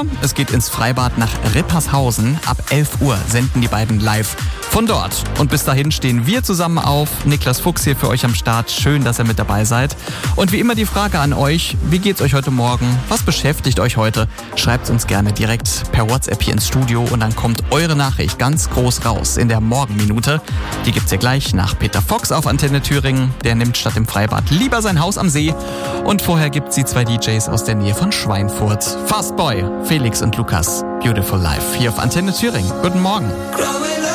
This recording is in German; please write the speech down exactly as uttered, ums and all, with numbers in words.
vor. Es geht ins Freibad nach Rippershausen. Ab elf Uhr senden die beiden live von dort. Und bis dahin stehen wir zusammen auf. Niklas Fuchs hier für euch am Start. Schön, dass ihr mit dabei seid. Und wie immer die Frage an euch, wie geht's euch heute Morgen? Was beschäftigt euch heute? Schreibt uns gerne direkt per WhatsApp hier ins Studio und dann kommt eure Nachricht ganz groß raus in der Morgenminute. Die gibt's ja gleich nach Peter Fox auf Antenne Thüringen. Der nimmt statt im Freibad lieber sein Haus am See. Und vorher gibt's die zwei D Js aus der Nähe von Schweinfurt. Fastboy, Felix und Lukas. Beautiful Life hier auf Antenne Thüringen. Guten Morgen.